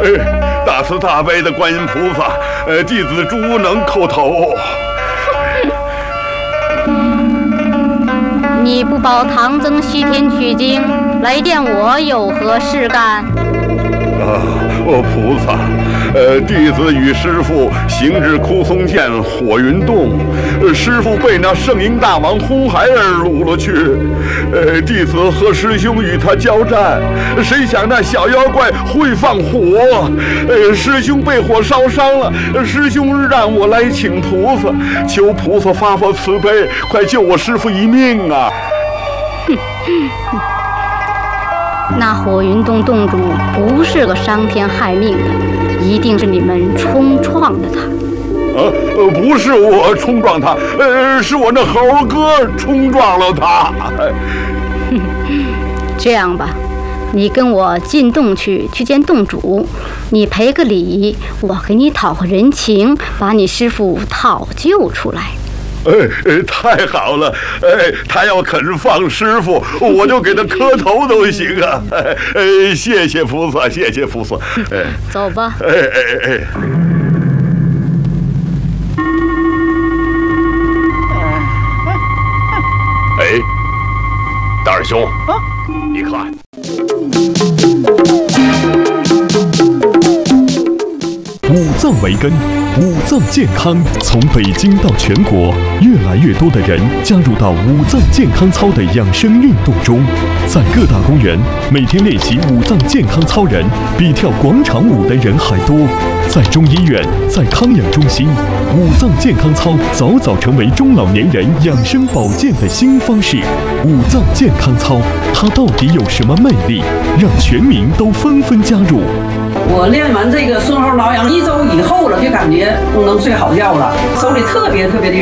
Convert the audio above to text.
大慈大悲的观音菩萨，弟子朱能叩头。 你不保唐僧西天取经，来见我有何事干？ 菩萨，弟子与师父行至枯松涧火云洞，师父被那圣婴大王红孩儿掳了去，弟子和师兄与他交战，谁想那小妖怪会放火，师兄被火烧伤了，师兄让我来请菩萨，求菩萨发慈悲，快救我师父一命啊！ 那火云洞洞主不是个伤天害命的，一定是你们冲撞的他。 不是我冲撞他，是我那猴哥冲撞了他。 这样吧，你跟我进洞去见洞主，你赔个礼，我给你讨个人情，把你师父讨救出来。 太好了！他要肯放师傅，我就给他磕头都行啊！谢谢菩萨，谢谢菩萨。 走吧。 大师兄，你看。 五脏为根，五脏健康。从北京到全国，越来越多的人加入到五脏健康操的养生运动中。在各大公园，每天练习五脏健康操人比跳广场舞的人还多。在中医院，在康养中心，五脏健康操早早成为中老年人养生保健的新方式。五脏健康操，它到底有什么魅力，让全民都纷纷加入？ 我练完这个顺后挠痒1周以后了，就感觉能睡好觉了，手里特别的